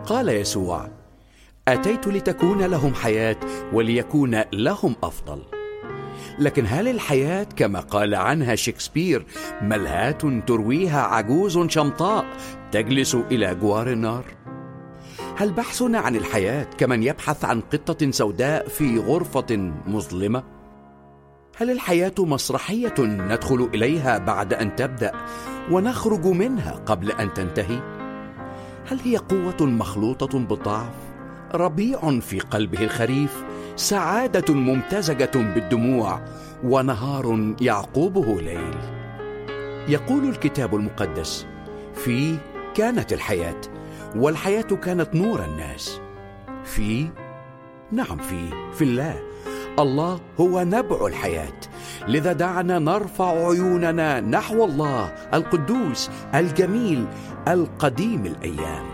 قال يسوع: أتيت لتكون لهم حياة وليكون لهم أفضل. لكن هل الحياة كما قال عنها شكسبير ملهاة ترويها عجوز شمطاء تجلس إلى جوار النار؟ هل بحثنا عن الحياة كمن يبحث عن قطة سوداء في غرفة مظلمة؟ هل الحياة مسرحية ندخل إليها بعد أن تبدأ ونخرج منها قبل أن تنتهي؟ هل هي قوة مخلوطة بالضعف، ربيع في قلبه الخريف، سعادة ممتزجة بالدموع، ونهار يعقوبه ليل؟ يقول الكتاب المقدس: فيه كانت الحياة، والحياة كانت نور الناس. نعم في الله. الله هو نبع الحياة، لذا دعنا نرفع عيوننا نحو الله القدوس الجميل القديم الأيام.